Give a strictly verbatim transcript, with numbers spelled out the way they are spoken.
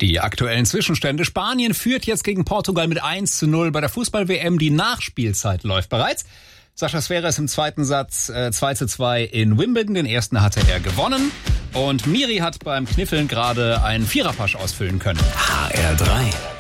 Die aktuellen Zwischenstände. Spanien führt jetzt gegen Portugal mit eins zu null bei der Fußball-W M. Die Nachspielzeit läuft bereits. Sascha Zverev im zweiten Satz äh, zwei zu zwei in Wimbledon. Den ersten hatte er gewonnen. Und Miri hat beim Kniffeln gerade einen Viererpasch ausfüllen können. H R drei